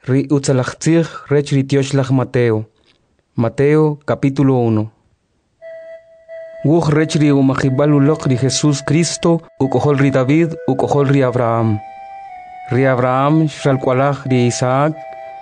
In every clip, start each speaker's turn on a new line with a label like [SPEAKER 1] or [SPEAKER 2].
[SPEAKER 1] Ri utzalachtzig rech ritioshlag Mateo. Mateo capítulo 1. Wuch rech ri umachibal ulok ri Jesús Cristo ukohol ri David ukohol ri Abraham. Ri Abraham shalkwalach ri Isaac.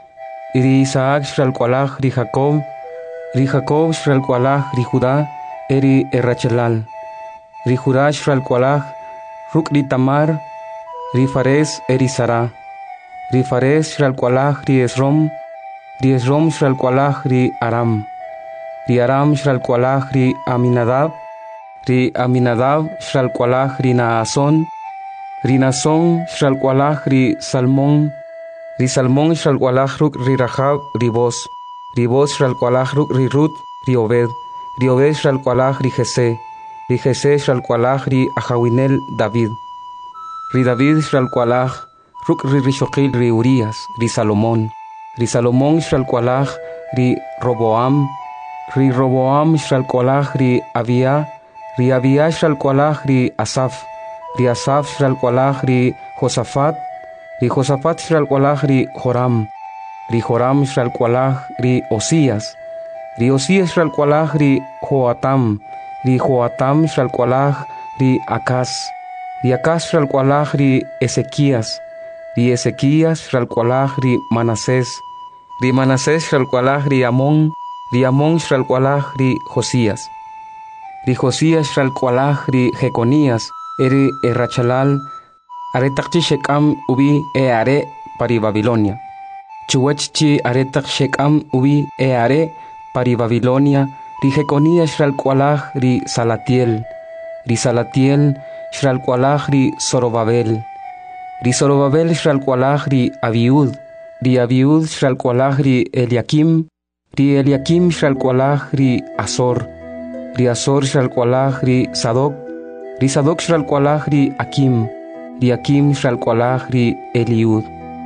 [SPEAKER 1] Ri Isaac shalkwalach ri Jacob. Ri Jacob shalkwalach ri Judá eri Errachelal. Ri Judá shalkwalach ruk ri Tamar. Ri Fares eri Sara. Ri Fares shalkwalach ri Esrom. Ri Esrom shalkwalach ri Aram. Ri Aram shalkwalach ri Aminadab. Ri Aminadab shalkwalach ri Naason. Ri Naason shalkwalach ri Salmón. Ri Salmón shalkwalach ruk ri Rahab ri Boz. Ri Boz shalkwalach ruk ri Rut ri Obed. Ri Obed shalkwalach ri Jesé. Ri Jesé shalkwalach ri Ahawinel David. Ri David shalkwalach ruk ri Rishoqil ri Urias ri Salomón. Ri Salomón shalkwalach ri Roboam. Ri Roboam shalkwalach ri Abia. Ri Abia shalkwalach ri Asaf. Ri Asaf shalkwalach ri Josafat. Ri Josafat shalkwalach ri Joram. Ri Joram shalkwalach ri Osías. Ri Osías shalkwalach ri Joatam. Ri Joatam shalkwalach ri Acaz. Ri Acaz shalkwalach ri Ezequías. Ri Ezequías shalkwalach ri Manasés. Ri Manasés shalkwalach ri Amón. Ri Amón shalkwalach ri Josías. Ri Josías shalkwalach ri Jeconías eri Errachelal. Aretakchi Shekam ubi are pari Babilonia. Chuwachchi aretak Shekam ubi are pari Babilonia. Ri Jeconías shalkwalach ri Salatiel. Ri Salatiel shalkwalach ri Zorobabel. Ri Zorobabel shalkwalach ri Abiud. Ri Abiud shalkwalach ri Eliakim. Ri Eliakim shalkwalach ri Azor. Ri Azor shalkwalach ri Sadoc. Ri Sadoc shalkwalach ri Akim. Ri Akim shalkwalach ri Eliud.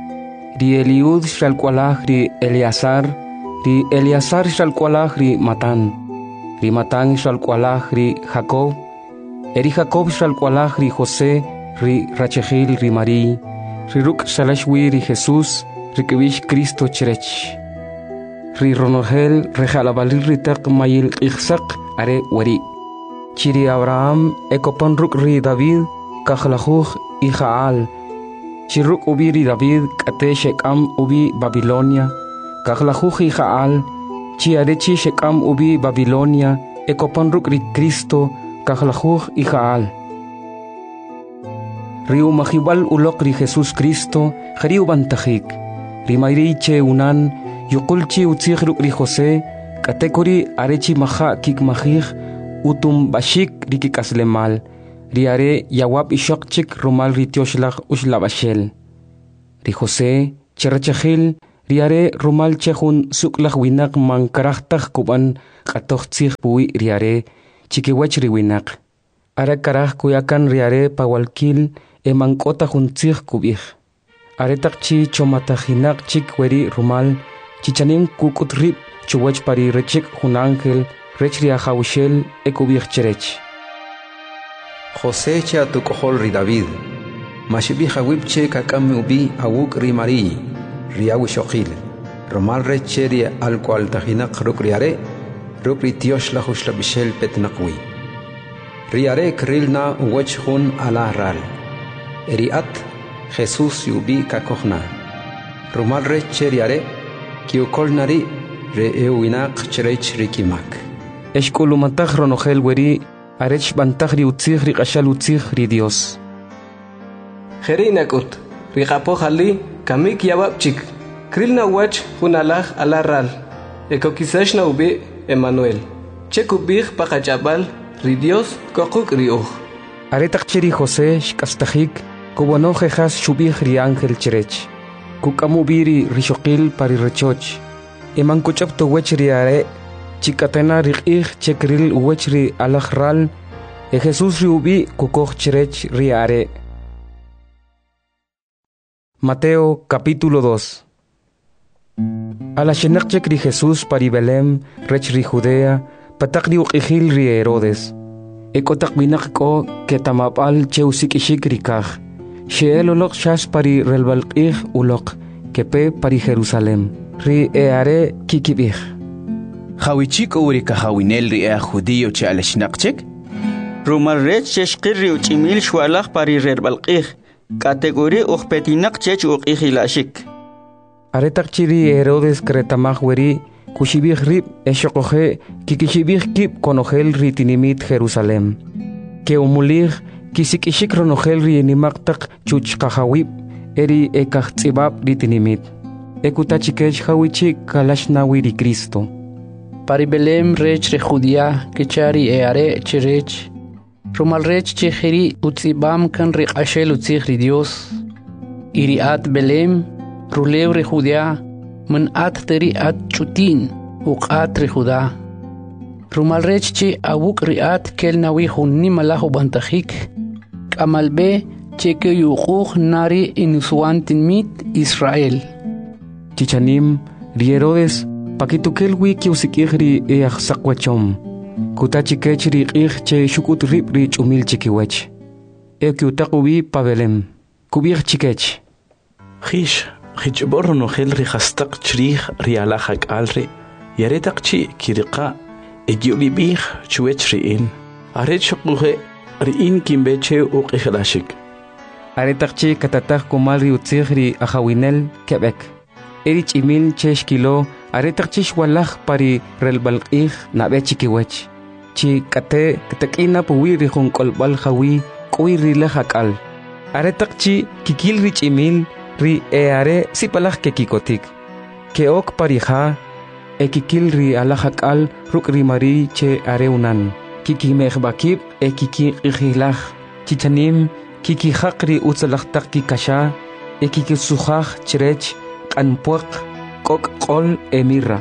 [SPEAKER 1] Ri Eliud shalkwalach ri Eleazar. Ri Eleazar shalkwalach ri Matán. Ri Matán shalkwalach ri Jacob. Eri Jacob shalkwalach ri José. Ri Rachegil ri Marí. Ri Ruk shalashwi ri Jesús. Ri Kevish Cristo cherech. Ri Ronogel rejalabalil ri tak mayil ichsak are wari. Chiri Abraham ekopon ruk ri David. Kachlajuj y Jaal. Chiruk ubi ri David kate Shekam ubi Babilonia. Kachlajuj y Jaal. Chiarechi Shekam ubi Babilonia. Ekopon ruk ri Cristo. Kachlajuj y Jaal. Riu mahibal ulok ri Jesús Cristo. Jariu bantajik. Ri mayriche unan. Yukulchi utzig ruk ri José. Katekori arechi maha kik mahig. Utum bashik ri kikaslemal. Riare yawab ishokchik rumal ritioshlag ushlabashel. Ri José cherachahil riare rumal chehun suklag winak man karachtag kuban katochtzig pui riare chikiwach riwinak. Ara karaj kuyakan riare pawalkil emankota juntzig kubij. Aretakchi chomatajinak chik weri rumal chichanim kukutrip chuwach pari rechik junangel rech riahawshel ekubij cherech.
[SPEAKER 2] José cha tu kohol ri David. Mashibi hawipche kakam ubi awuk ri Marí. Riawu shoqil. Romal reche ri alqual tahinak ruk riare. Ruk ri tiosh la hushla bishel petnaqwi. Riare krilna uwechhun ala ral. Eriat Jesús yubi kakohna. Romal reche riare. Kiukol nari re euinak cherech rikimak.
[SPEAKER 1] Eshkulumatag ronogel weri. Arech bantag ri utzig ri qashal utzig ri Dios.
[SPEAKER 3] Jerinakut, ri qapohali kamik yawabchik. Krilna wach hunalaj alaral. Ekokisashna ubi Emmanuel. Chekubig pakachabal ri Dios kokuk ri uj.
[SPEAKER 1] Aretak chiri José shkastahik kubono jejas shubig ri ángel cherech. Kukamubiri ri shoqil pari rechoch. Emankuchap to wech ri are. Chikatena riqig chekril uwechri alajral. E Jesús riubi kukoj cherech riare. Mateo capítulo 2. A la shenak chekri Jesús pari Belém rech ri Judea. Patakri uqijil ri Herodes. Ekotak winak ko ketamapal cheusik ishik rikaj. Sheel ulok shas pari relbalqig ulok. kepe pari Jerusalem. Ri eare kikibich.
[SPEAKER 4] Hawichik urika hawinel ri judío che aleshnaqchek?
[SPEAKER 5] Rumalret cheshqirri uchimil shwalaq pari rerbalqih. Categoría uqpetinak chech uqihilashik.
[SPEAKER 1] Aretaqchiri Herodes kretamaj weri kushibij rib eshokoje kikishibij kip konojel ritinimit Jerusalem. Que umulig kisikishik ronojel rienimaqtaq chuchqajawib eri ekajtzibab ritinimit. Ekutachikech hawichik kalashnawi Cristo.
[SPEAKER 6] Pari Belém rech re Judía kechari eare cherech. Rumal rech chejeri utzibam kan re ashel utzig ri Dios. Iriat Belém ruleu re Judía man at teri at chutin uqat re Judá. Rumal rech che awuk riat kel nawi hunni malahu bantajik. Kamalbe che ke yuquj nari inusuantin mit Israel.
[SPEAKER 1] Chichanim ri Herodes pakitukel wiki usikihri eajsakwachom. Kutachikech ri che shukut rib ri chumil chikiwech. Ekiutakubi pa Belém. Kubir chikech.
[SPEAKER 7] Khish borro no gel ri khastaq chrih ri alahak alri. Yaretak chi kiriqa egiulibih chuech riin. Aret shukuhe riin kimbeche uqihilashik.
[SPEAKER 1] Aretak chi katatak kumal ri utzig ri ajawinel Quebec. Erich imil chesh kilo aretak chish walaj pari relbalqih nabe chikiwech. Chi kate katakina puwi ri kolbal jawi kuwi ri lajakal. Aretak chi kikil rich imil ri eare sipalaj kekikotik. Keok parija ekikil ri alajakal ruk ri mari che areunan. Kikimejbakib ekikihilaj. Chichanim kikihaq ri utzalajtak kikasha ekikisujaj cherech anpuak kok qol emirra.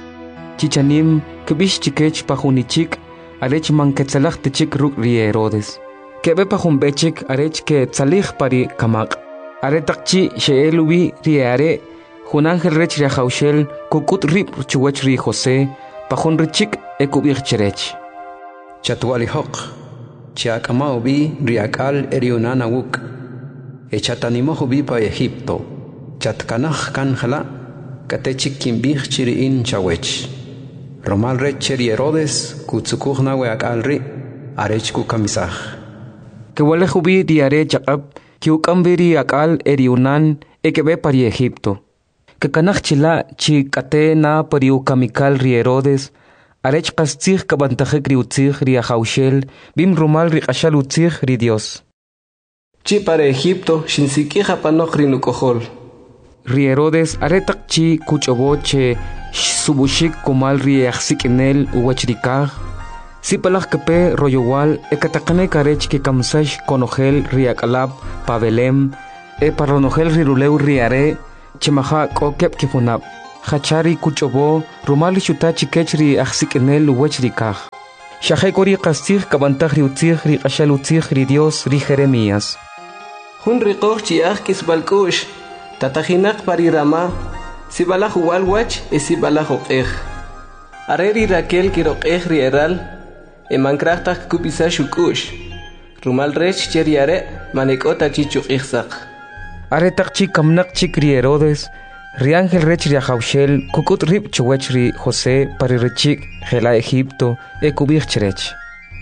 [SPEAKER 1] Chichanim kibish chikech pajunichik arech manketsalaj tichik ruk ri Herodes. Kebe pajumbechik arech ke tsalij pari kamak. Aretakchi sheelubi ri are junangel rech ri jaushel kukut rib chuwech ri José pajun richik ekubich cherech.
[SPEAKER 2] Chatualihoq chiakamao bi riakal eriunana wuk. Echatanimojo bi pa Egipto. Chatkanaj kanjala katechik kimbij chiriin chawech. Romal rech ri Herodes kutsukuj nawe akalri arech kukamisaj.
[SPEAKER 1] Kewalejubi diare chaqab kiukambiri akal eriunan ekebe pari Egipto. Kekanaj chila chi kate na pari ukamikal ri Herodes arech kastzig kabantajek ri utzig ri ajaushel bim rumal ri qashal utzig ri Dios.
[SPEAKER 3] Chi para Egipto shinsikija panoj ri nukojol.
[SPEAKER 1] Ri Herodes aretak chi kuchoboche subushik kumal ri ajsikinel uwachrikaj. Sipalaj kepe royowal ekatakane karech ke kamsash konojel ri akalab pa Belém paronojel ri ruleu ri are chemaja kokep kifunab. Hachari kuchobo rumal shuta chikech ri ajsikinel uwachrikaj. Shajekori kastig kabantaj ri utzig ri qashal utzig ri Dios ri Jeremías.
[SPEAKER 3] Hun riqoj chiaj kisbalkush. Tatajinak pari Rama, sibalaj walwach e sibalaj oqej. Areri Raquel kiroqej rieral, emankrajtak kupisa shukush. Rumal rech cheriare manekota chichuqijsaq.
[SPEAKER 1] Aretak chi kamnak chik ri Herodes, ri ángel rech ri ajaushel kukut rib chuwech ri José pari richik jela Egipto ekubij cherech.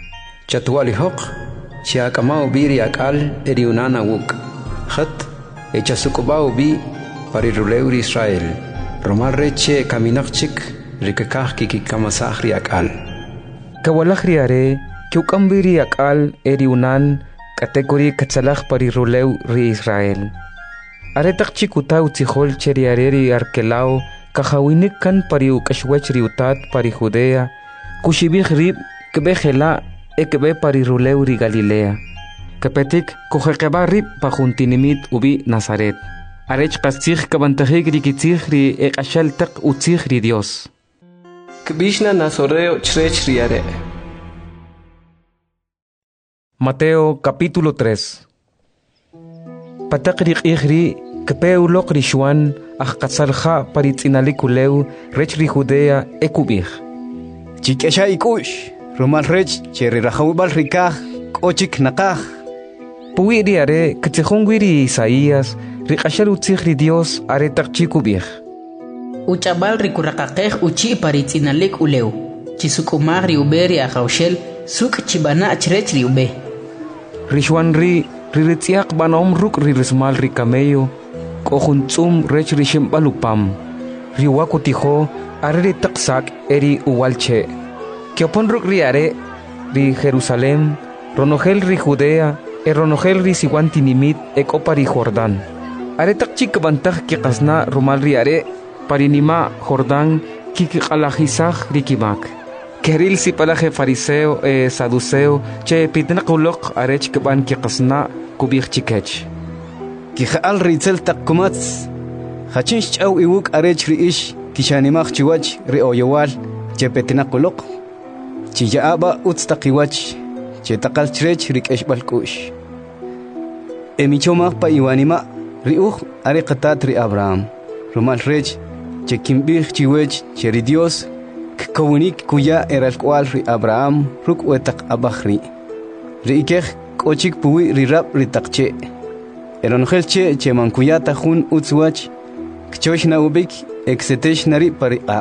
[SPEAKER 2] Chatualihoq chiakamao bi riakal eriunana wuk. Khat echasukubao bi pari ruleu ri Israel. Romal reche kaminakchik rikakaj kikikamasaj ri akal.
[SPEAKER 1] Kawalaj ri are kiukambiri akal eriunan katekori katsalaj pari ruleu ri Israel. Aretak chikuta utzijol cheri areri arkelao kajawinik kan pari ukashwech ri utat pari Judea kushibij rib kebe jela ekebe pari ruleu ri Galilea. Kepetik kujekeba rib pajuntinimit ubi Nazaret. Arech kastzig kabantajik rikitzig ri ekashal tak utzig ri Dios.
[SPEAKER 3] Kbishna nazoreo chrech riare.
[SPEAKER 1] Mateo capítulo 3. Patak ri kepeu lok ri Juan ajkatsalja paritzinalikuleu rech ri Judea ekubij.
[SPEAKER 4] Chikesha ikush rumal rech cheri rajawibal rikaj kochik nakaj.
[SPEAKER 1] Puwi ri are kitzijun wiri Isaías riqashal utzig ri Dios are taqchiku bih.
[SPEAKER 6] Uchabal rikuraqaqej uchi paritzinalik uleu. Chisukumag ri uberi ajaushel suk chibana achrech ri ube.
[SPEAKER 1] Rishwan ritziaq banom ruk rismal ri camello. Kohuntzum rech rishim balupam. Riwakutijo are ri taqsak eri uwalche. Kiopon ruk ri are ri Jerusalem. Ronogel ri Judea. Ronogel ri siwantinimit ekopari Jordán. Are taqchik bantag kiqasna rumal ri are. Parinima Jordán kikqalajisaj rikimak. Keril si palaje fariseo saduceo che pitnaqulok arech kban kiqasna kubich chikech.
[SPEAKER 8] Kihal ritzel taqkumats. Hachinch chaw iwuk arech riish kishanimaj chiwach ri oyowal che pitnaqulok. Chiyaaba utstaqiwach che taqal chrech rikesh balkush. Emichomaj pa iwanima riuj are qatat ri Abraham. Rumal rech che kimbih chiwech che ri Dios kawunik kuya eral kwal ri Abraham ruk wetak abahri ri ikej kochik puwi ri rab ri taqche eronjel che man kuyata jun utzwach kchosh na ubik exetesh nari pariaq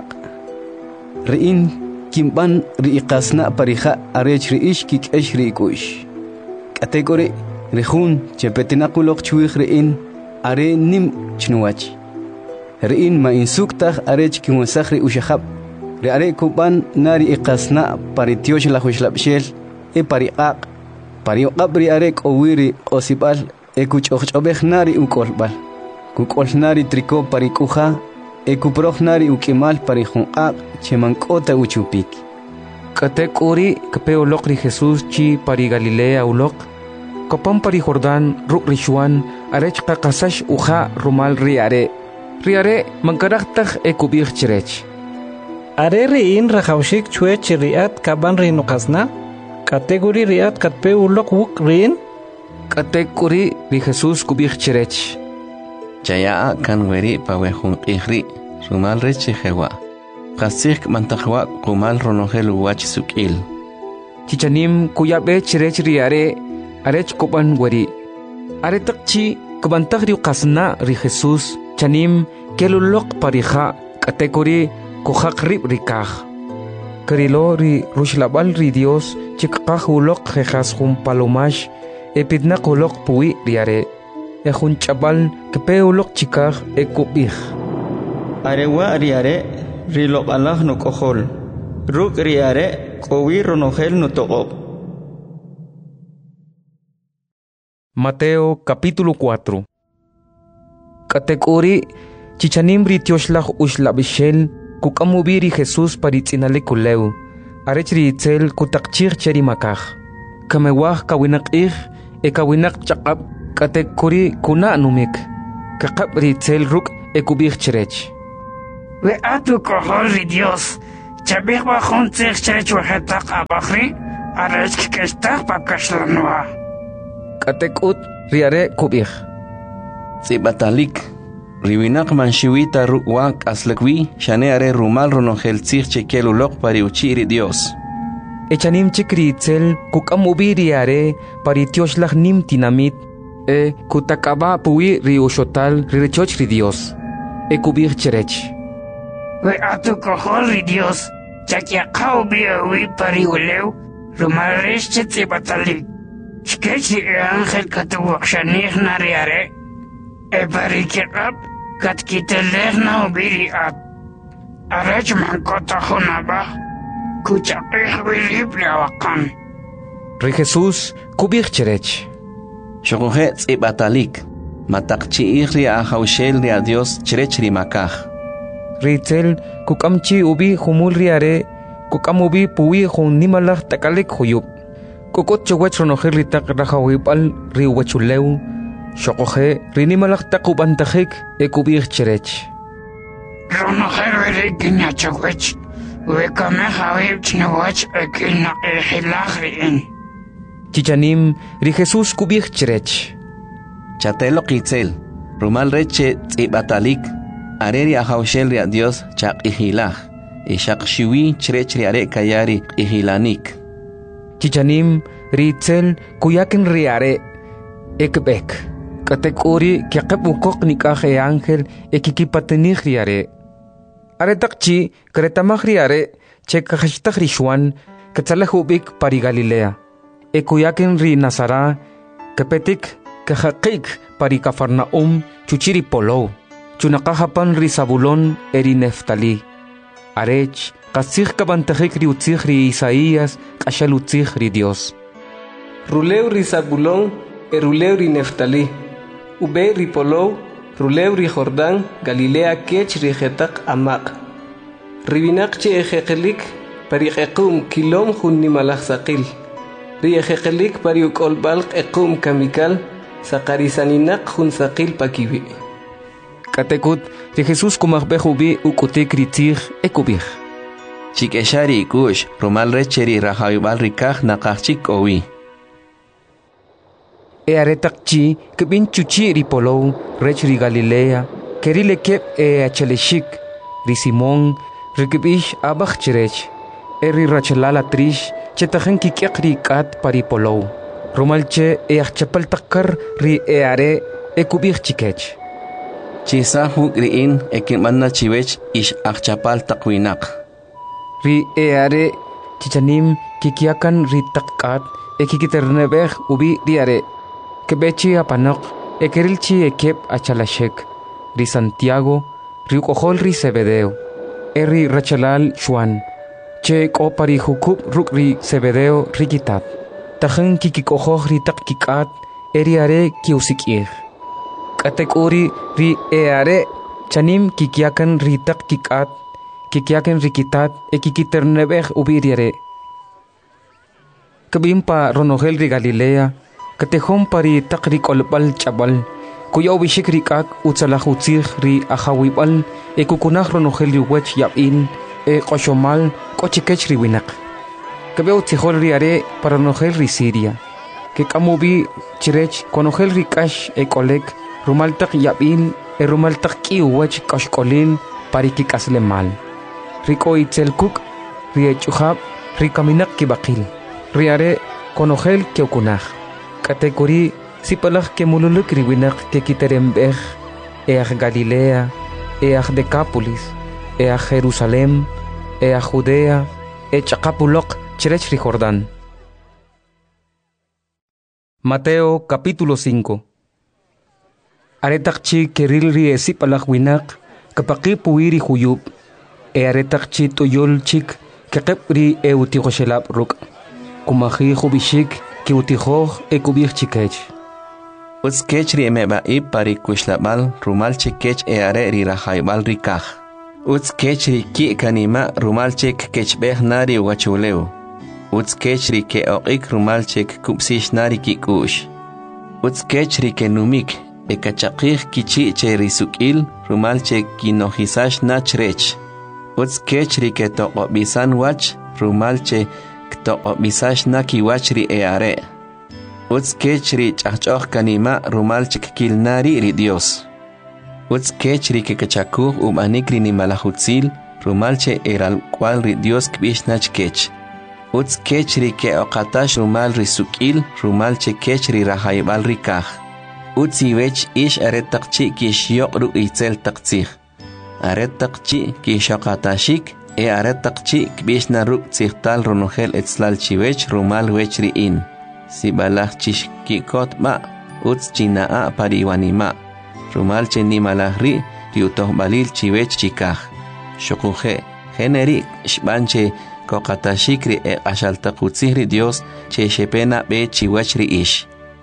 [SPEAKER 8] ri in kimban ri iqasna parija arech ri ish kikesh ri kush kategori ri jun che petinaquloq chuij ri in are nim chnuwach ri in ma insuktaj arech kiwasaj ri ushahab ri are kuban nari iqasna paritiosh la hushlabshel pariqaq parioqab ri are qowiri qosibal kuch'oqch'obej nari ukolbal kukol nari triko parikuja kuproj nari ukimal parijunqaq chemank'ota uchupik
[SPEAKER 1] Katek uri kapeoloq ri Jesús chi pari Galilea uloq kopam pari Jordán ruk rishuan arech qaqasash uja rumal ri are mankaraqtaj ekubij chirech
[SPEAKER 9] Are riin rajawshik chuech riat kaban rin uqasna category riat katpe ulok wuk rin
[SPEAKER 1] category ri Jesús kubij chirech
[SPEAKER 4] Chaya kan weri pawehun qihri rumal rechi jewa qasik mantajwa kumal ronogel wach sukil
[SPEAKER 1] Chichanim kuyabe chirech ri arech koban weri are taqchi kubantaj ri uqasna ri Jesús chanim kelulok parija category kuhaq rib rikaj Kerilo ri rushlabal ri Dios chikqaj ulok jejas jun palomash epidnaq ulok puwi riare jun chabal kepe ulok chikaj ekubij
[SPEAKER 5] Arewa riare rilok alaj no kohol ruk riare kowi ronogel no toqob
[SPEAKER 1] Mateo capítulo 4 Category chichanim ri tioshlaj ushlabishel kukamubiri Jesús paritzinale kuleu arech ri itzel kutaqchir cheri makaj kamewaj kawinaqij ekawinaq chaqab category kuna numik kaqab ri itzel ruk ekubij chirech
[SPEAKER 10] we atu kohol ri Dios chabij bajun tzij chirech wajetaq abajri arech kestaq pakashlanwa
[SPEAKER 1] categut riare kubij
[SPEAKER 4] Zibatalik Riwinak manshiwita ruwak aslakwi shane are rumal ronogel tzich chekel ulok pari uchiri Dios
[SPEAKER 1] Echanim chikri itzel kukamubiri are pari tioshlaj nim tinamit kutakaba puwi ri ushotal rirechoch ri Dios kubij chirech
[SPEAKER 10] we atu kohol ri Dios chakiaqaw biawi pari uleu rumaresh chetzibatalik shkech ri angel katuwakshanij nariare Ebarikirab kat kiteleh na ubiri at arach mankota hunaba kuchaqih wilib lawakan
[SPEAKER 1] Ri Jesús kubij chirech
[SPEAKER 4] Shokoje tsibatalik mataqchi ri ahawshel ri a Dios chirech ri makaj
[SPEAKER 1] Ritzel kukamchi ubi humul riare kukamubi puwi jun nimalaj takalek huyub kukot chowach ronogel ri taq rajawipal ri wachuleu Shokoje rinimalaj takubantajik ekubij chirech
[SPEAKER 10] Ronogel weri kinyachawech we kamehawib chnawach ekilna ehilaj riin
[SPEAKER 1] Chichanim ri Jesús kubij chirech
[SPEAKER 4] Chatelo qitzel rumal reche tsibatalik areri ahawshel ri a Dios chaq ihilaj ishaq shiwi chirech ri are kayari ihilanik
[SPEAKER 1] Chichanim ri itzel kuyakin ri are ekbek Katekuri kiaqabukok nikaj ángel ekikipatenij riare. Aretakchi kretamaj riare chekajashtaj rixuan katsalajubik pari Galilea. Ekuyaken ri Nazará kepetik kajaqik pari Cafarnaum chuchiri Polou. Chunakajapan ri Zabulón eri Neftali. Arech kasij kabantajik ri utzij ri Isaías kashal utzij ri Dios.
[SPEAKER 3] Ruleu ri Zabulón eruleu ri Neftali. Ube ri Polou, ruleu ri Jordán, Galilea kech ri Jetak amaq. Ribinak che ejekelik pari equm kilom hun nimalaj saqil. Ri ejekelik pari ukolbalq equm kamikal, saqarisaninak hun saqil pakibi.
[SPEAKER 1] Katekut ri Jesús kumajbejubi ukutik ri tzij ekubij.
[SPEAKER 4] Chikeshari kush, rumal recheri rahayubal rikaj nakachik owi.
[SPEAKER 1] Aretakchi kebin chuchi ri Polou rech ri Galilea kerile kep acheleshik ri Simón rikibish abaj chirech eri rachelala trish chetajen kikiak ri kat pari Polou romalche achapal takkar ri are ekubij chikech
[SPEAKER 4] chisa hukriin ekimanna chiwech ish achapal takwinak
[SPEAKER 1] ri are chichanim kikiakan ri takkat ekikiternebej ubi ri are Kebechi apanok, ekerilchi ekep achalashek, ri Santiago, ri ukohol ri Zebedeo, eri rachalal Juan, che kopari hukub ruk ri Zebedeo rikitat, tajen kikikohoj ri takkikat, eri are kiusikir. Katekuri ri are, chanim kikiakan ri takkikat, kikiakan rikitat, ekikiternebej ubiriare. Kabimpa ronogel ri Galilea, Katejón pari takri kolbal chabal, kuya ubishik rikak utzalajutzij ri ajawibal, kukunaj ronogel ri wech yabin, koshomal, kochikech ri winak. Kabe utzijol ri are para ronogel ri Siria, que kamubi chirech konogel ri kash kolek, rumaltak yabin, rumaltak ki wech kashkolin pari kikasle mal. Riko itzelkuk, ri echuhab, ri kaminak kibakil, ri are konogel keukunaj. Kategori sipalaj ke mululuk riwinak ke kiterembej Galilea, Decápolis, Jerusalem, Judea, Chacapulok, Cherech ri Jordán. Mateo capítulo 5. Aretakchi keril ri sipalaj winak kapaki puiri huyub, aretakchi toyol chik kekep ri eutigoshelab ruk, kumaji hubishik que utijoj ekubij chikech.
[SPEAKER 4] Utskech ri emeba pari kushlabal rumal chikech are ri rahaybal rikaj. Utskech ri ki kanima rumal chik kechbeh nari wachuleu. Utskech ri ke oqik rumal chik kupsish nari kikush. Utskech ri ke numik ekachaqij kichi che risukil rumal chik kinohisash nachrech. Utskech ri ke toqobisan wach rumal che Ktoqobisash naki wachri are. Utskechri chachok kanima rumal chikilnari ri Dios. Utskechri ke kachakuj umanikri ni malahutzil rumal che eral cual ri Dios kbishnach kech. Utskechri ke oqatash rumal ri sukil rumal che kechri rahaybal rikaj. Utsiwech ish aretakchi kishyok ru itzel taktzij. Aretakchi kishoqatashik aretakchi kbishna ruk tzihtal ronogel etzlal chiwech rumal wechri in. Sibalach chish kikot ma, utz chinaa pariwanima. Rumal chenimalahri riutoh balil chiwech chikaj. Shokuje, generi shbanche kokatashikri ashaltakutzihri Dios che shepena be chiwechri ish.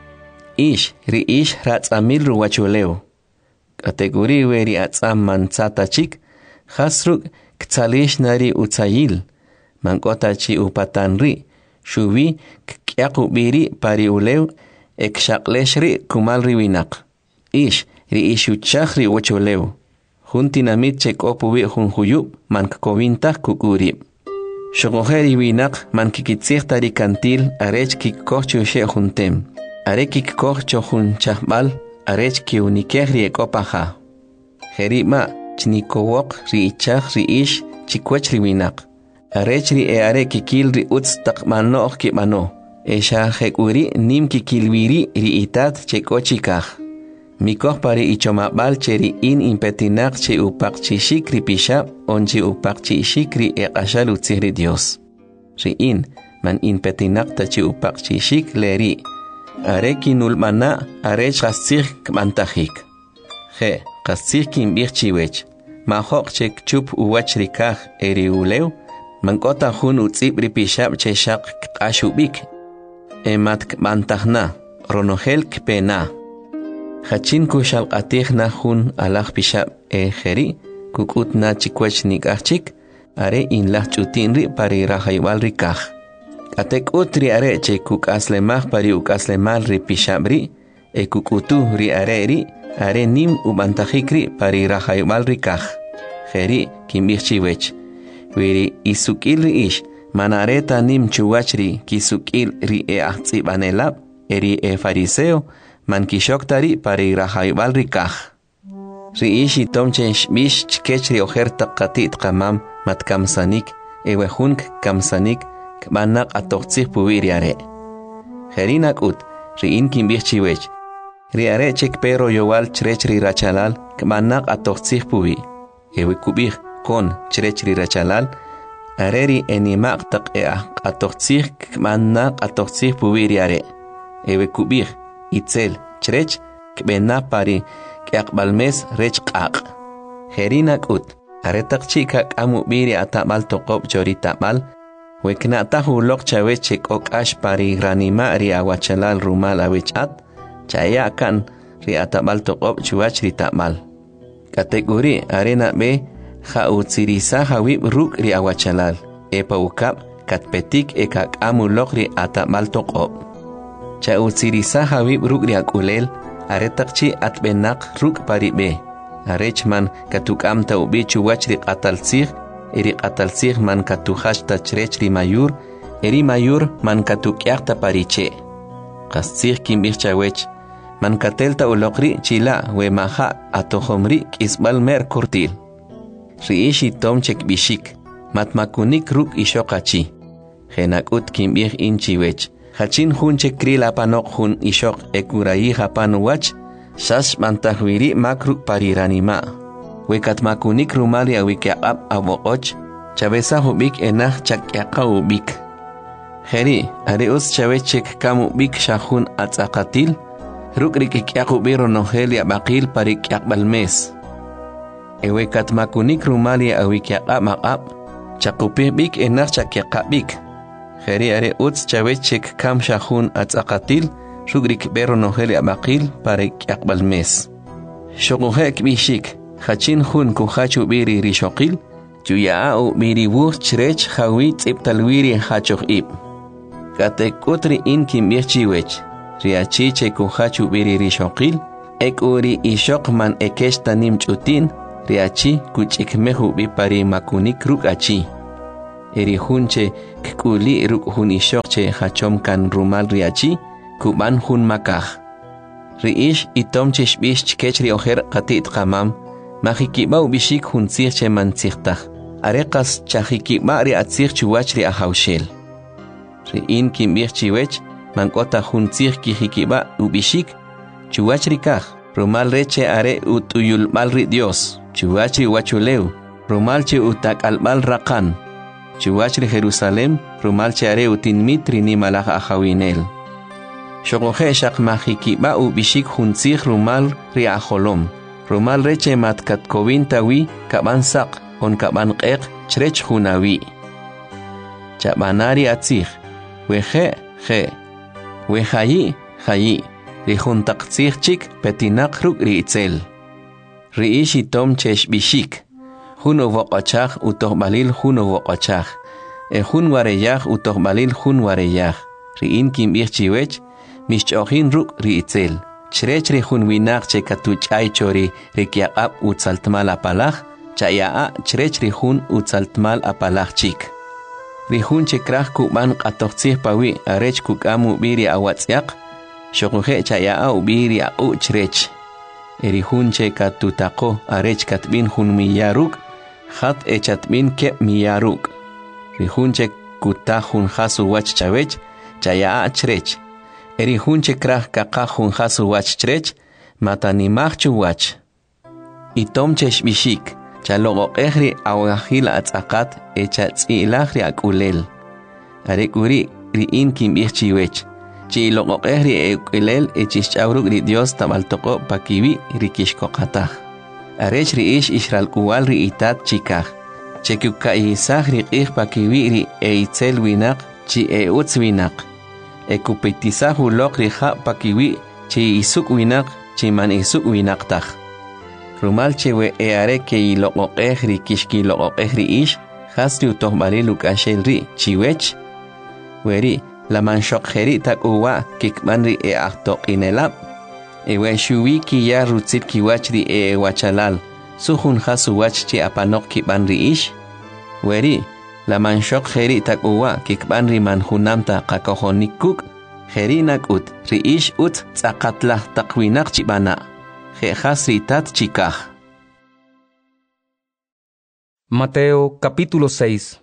[SPEAKER 4] Ri ish ratzamil ruwachuleo. Kategori weri atzam manzata chik, hasruk Ktsalish nari utzayil, mankotachi upatanri, shubi kyakubiri pari ulew, ekshakleshri kumalri winak. Ish, ri ishuchachri wacholew. Juntinamit chekopubi junjuyub, mankkovintah kukurib. Shogojeri winak mankikitsihta kantil, arech kikkochu she juntem. Arekik kocho junchahbal, arech kiunikehri ekopaha. Jerima. Chnikowok ri ichach ri ish chikwech ri winak. Arech ri are kikil ri utz takmanoch kibano. Esha hekuri nim kikilwiri ri itat chekochikaj. Mikoh pari ichomabal cheri in impetinak che upak chishik ripishab onchi upak chishik ri eqashal utzihri Dios. Ri in man impetinak tachi upak chishik leri. Are kinulmana are chastzih kmantajik. Je, chastzih kinbih chiwech. Mahok chek chup uwach rikaj eri uleu. Mankota hun utzib ripishab che shak kashubik. Emat kmantajna, ronogel kpena. Hachin kushal atihna hun alaj pishab jeri, kukutna chikwech nikachik, are in lah chutinri pari rahaywal rikaj. Atek utri are che kukaslemaj pari ukaslemal ri pishabri, kukutu ri are nim ubantajikri pari rahaywal rikaj. Jeri kimbirchiwech. Wiri isukil ri ish, manareta nim chuwachri kisukil ri ahtsibanelab, eri fariseo, man kishoktari pari rahaybal rikaj. Ri ishi tomchen shbish chkechri ojerta qatit qamam mat kamsanik, ewehunk kamsanik, kmanak atoqtzih puwiri are. Jerinak ut, ri in kimbirchiwech. Ri are chek pero yowal chrech ri rachalal, kmanak atoqtzih puwi. Ewe kubih kon chrech ri rachalal, areri enimak tak atoqtzih kmanak atoqtzih puwiri are. Ewe kubih itzel chrech kbena pari kaqbalmes rech qaq. Jerinak ut, aretak chika kamu biri atabal toqob chori tabal, wekna tahu lok chawechek okash pari granima ri awachalal rumal awechat, chaya kan ri atabal toqob chuach ri tabal. Kategori arena be ha utsirisa hawib ruk ri awachalal, epa ukap katpetik ekak amu lok ri atabal toqob. Cha utsirisa hawib ruk ri akulel, aretakchi atbenak ruk pari be. Arechman katukam ta ubi chuwach ri qatalsig, eri qatalsig man katuhash ta chrech ri mayur, eri mayur man katukyaq ta pariche. Qastsig kimbih chawech, man katelta ulokri chila we maha atohomri kisbal mer kurtil. Ri ishi tomchek bishik, matmakunik ruk ishokachi. Genakut kimbih inchiwech. Hachin hun chekri la panok hun ishok ekurayi hapan wach, shas mantahwiri makruk pariranima. Wekat makunik rumali awikyaqab abokoch, chabesa hubik enah chakyaka ubik. Heri, areus chavechek kamu bik shahun atzakatil, rukrik ikyakubiro noheli abakil parikyakbalmes. Ewekat makunik rumali awikyaqab maqab, chakupih bik enah chakyakabik. Jeri are uts chawechek kam shahun atzakatil, rugrik bero noheli abakil parek yakbalmes. Shokuhek bishik, hachin hun kuhachu biri rishokil, juyaau biri wuh chrech hawit iptalwiri hachoh ib. Katek utri in kimbirchiwech, riachiche kuhachu biri rishokil, ek uri ishok man ekeshta nim chutin, riachi kuchikmehu bipari makunik rukachi. Eri hunche kuli ruk hun ishokche hachom kan rumal riachi, kuban hun makah. Riish itomche shbish chkechri ojer qatit qamam, mahikibau bishik hun sirche man sirtah, areqas chahikiba ri atsir chuwach ri ahawshel. Riin kimbir chiwech, mankota hun sir kihikiba ubishik, chuwach ri kah, rumal reche are utuyul mal ri Dios, chuwach ri wachuleu, rumal che utak albal raqan, chuwachri Jerusalem, rumal chare utin mitri ni malach ahawinel. Shokohe shak mahikiba u bishik hunzig rumal ri aholom. Rumal reche matkat kovin kaban sak, on kaban qeq chrech hunawi. Chabanari atzig, wehe, wehayi, ri huntakzig chik petinak ruk ri itzel. Ri ishi tom chesh bishik. Huno voqachach utohbalil huno voqachach. Hun wareyach utohbalil hun wareyach. Riin kimbir chiwech, mishchohin ruk ri itzel. Chrech ri hun winak che katuchay chori rikyaqab utzaltmal apalach, chayaa chrech ri hun utzaltmal apalach chik. Ri hun che krach kuban qatoqtzih pawi arech kukamu biri awatziaq, shokuhe chayaa ubiri au chrech. Eri hun che katutako arech katbin hun miyaruk, Hat echatmin ke miyaruk. Rihunche kutahun hasu wach chawech, chaya chrech. Erihunche krah kakahun hasu wach chrech, matanimach chuwach. Itom cheshbishik, chaloqoqehri awahil atzaqat echatzilahri akulel. Arekuri riin kimbih chiwech. Chiloqoqehri ekulel echishchauruk ri Dios tamaltoqo pakiwi rikishkoqatah. Arech riish ishralkuwal ri itat chikah. Chekukkaisah riqih pakiwi ri eitzel winaq chi eutz winaq. Ekupitisah uloq riha pakiwi chi isuk winaq chi man isuk winaqtah. Rumal chewe eare ke iloqoqeh ri kishkiloqoqeh ri ish hasri utohbalil ukashel ri chiwech. Weri la manshokjeri tak uwa kikman ri ahtoqinelab. Ewe shuwi ki ya rutzit kiwach ri wachalal. Suhun hasuwach chi apanok kikman ri ish. Weri la manshokjeri tak uwa kikman ri manhunamta qakohonikuk. Jeri nakut ri ish ut tzaqatlah taqwinak chibana. Tat chikah.
[SPEAKER 1] Mateo capítulo 6.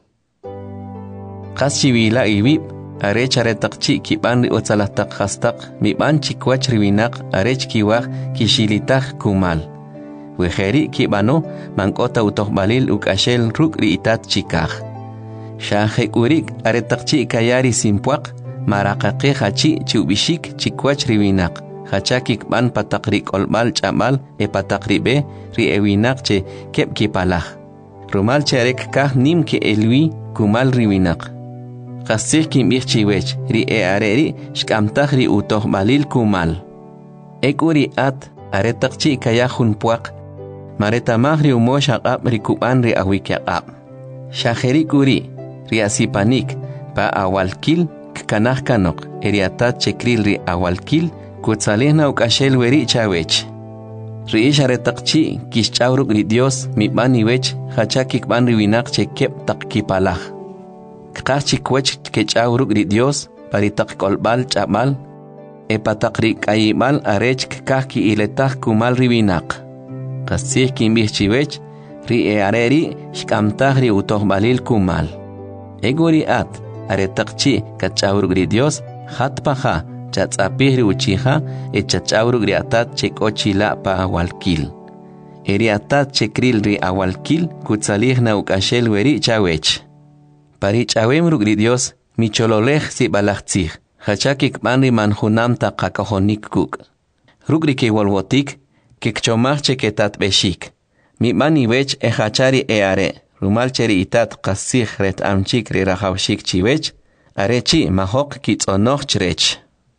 [SPEAKER 4] Qaschiwila iwib arech aretaqchi kiban ri otsalahtak hastak miban chikwach riwinak arech kiwaj kishilitaq kumal. Wejeri kibano mankota utohbalil ukashel ruk ri itat chikah. Shahekurik aretaqchi kayari simpuaq maraqaqi hachi chubishik chikwach riwinak. Hachakik ban patakrik olbal chamal patakribe ri ewinak che kep kipalah. Rumal cherek kah nim ke elwi kumal riwinak. Qasih kim chiwech ri areri shkamtah ri utoh balil kumal. Ekuri at aretaqchi kayahun puaq. Maretamah ri umosh aqab ri kuban ri awikyaqab. Shaheri kuri ri asipanik pa awalkil kanah kanok eriatat chekril ri awalkil Kutsalihna ukashel weri chawech. Riish aretaqchi kishchauruk ri Dios mibani wech hachakik ban riwinak che kep tak kipalah. Kqachik wech kechchauruk ri Dios paritak kolbal chamal patakri kayimal arech kaki iletah kumal riwinak. Qasih kimbih chiwech ri areri shkamtah ri utohbalil kumal. Eguri at aretaqchi kachchauruk ri Dios hatpaha chatzapihri uchiha echachawruk ri atat chekochila pa awalkil. Eri atat chekril ri awalkil kutsalihna ukashel weri chawech. Pari chawemruk ri Dios michololej si balachtzih. Hachakik banri manhunam ta qakahonik kuk. Ruk ri kewolwotik kikchomach cheketat beshik. Mi bani wech hachari are. Rumal cheri itat qasih ret amchik ri rahawshik chiwech. Arechi mahok kitzonoch chrech.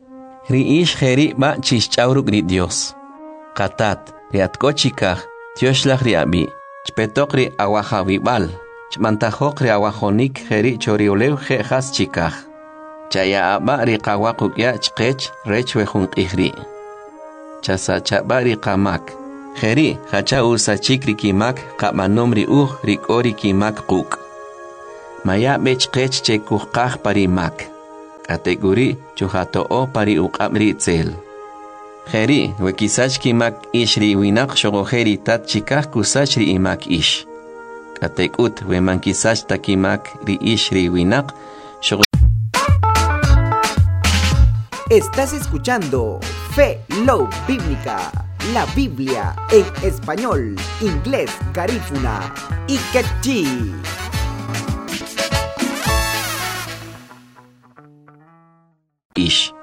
[SPEAKER 4] Riish jeri ba chishchauruk ri Dios. Qatat riatkochikah tioshlach ri abi. Chpetok ri awajawibal. Chmantajok ri awajonik jeri choriolew jejas chikah. Chaya aba ri qawaquk ya chqech rech wejunqihri. Chasa chaba ri qamak. Jeri hacha usachik ri kimak qamanom ri ri kori kimak quk. Maya bechqech chekuqaj parimak. Kategori chuhatoo pari uqamri tzel. Jeri wekisach kimak ishri winak shogojeri tat chikah kusachri imak ish. Katekut wemankisach takimak ri ishri winak
[SPEAKER 11] Estás escuchando Fe Love Bíblica, la Biblia en español, inglés, garífuna y quechí.
[SPEAKER 4] Ish.